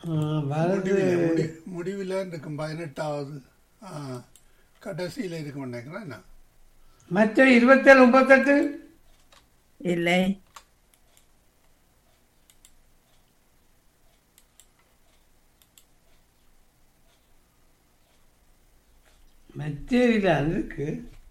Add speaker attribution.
Speaker 1: வருது.
Speaker 2: முடிவில் இருக்கும் 18வது கடைசியில் இருக்கும் நினைக்கிறேன். என்ன
Speaker 1: மற்ற 27 38
Speaker 3: இல்லை.
Speaker 1: மெத்தேரியில் அது இருக்கு.